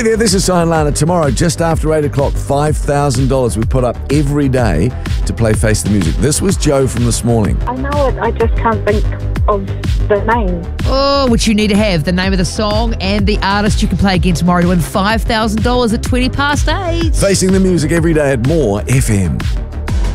Hey there, this is Cy and Lana. Tomorrow, just after 8 o'clock, $5,000 we put up every day to play Face the Music. This was Joe from this morning. I know it, I just can't think of the name. Oh, which you need to have the name of the song and the artist you can play again tomorrow to win $5,000 at 8:20. Facing the Music every day at More FM.